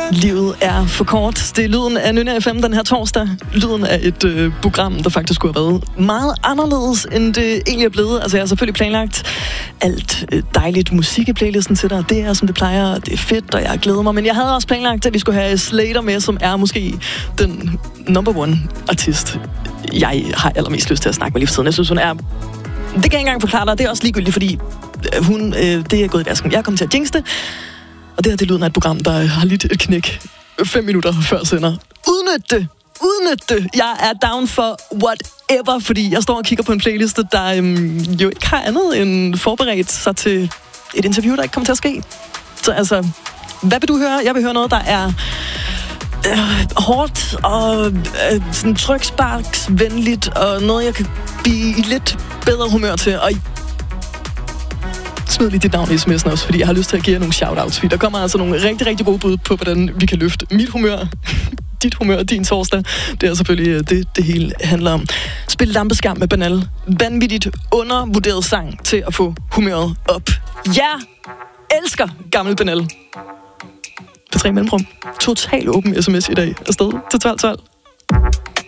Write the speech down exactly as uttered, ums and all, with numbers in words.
Livet er for kort. Det er lyden af Nynne F M den her torsdag. Lyden af et øh, program, der faktisk skulle have været meget anderledes, end det egentlig er blevet. Altså, jeg har selvfølgelig planlagt alt øh, dejligt musik i playlisten til dig. Det er, som det plejer. Det er fedt, og jeg glæder mig. Men jeg havde også planlagt, at vi skulle have Slater med, som er måske den number one artist, jeg har allermest lyst til at snakke med lige for tiden. Jeg synes, hun er... Det kan jeg ikke engang forklare dig. Det er også ligegyldigt, fordi hun, øh, det er gået i vasken. Jeg er kommet til at jinx det. Og det her, det lyder af et program, der har lidt et knæk fem minutter før sender. Udnyt det! Udnyt det! Jeg er down for whatever, fordi jeg står og kigger på en playliste, der øhm, jo ikke har andet end forberedt sig til et interview, der ikke kommer til at ske. Så altså, hvad vil du høre? Jeg vil høre noget, der er øh, hårdt og øh, sådan tryksparksvenligt, og noget, jeg kan blive i lidt bedre humør til. Og smid lige dit navn i sms'en også, fordi jeg har lyst til at give jer nogle shoutouts. Fordi der kommer altså nogle rigtig, rigtig gode bud på, hvordan vi kan løfte mit humør, dit humør, din torsdag. Det er selvfølgelig det, det hele handler om. Spil Lampeskærm med Banal. Vanvittigt undervurderet sang til at få humøret op. Jeg elsker gammel Banal. På tre mellemrum. Total åben sms i dag. Afsted til tolv tolv.